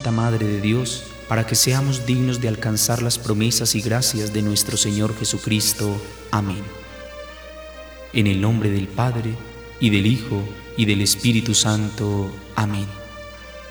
Santa Madre de Dios, para que seamos dignos de alcanzar las promesas y gracias de nuestro Señor Jesucristo. Amén. En el nombre del Padre, y del Hijo, y del Espíritu Santo. Amén.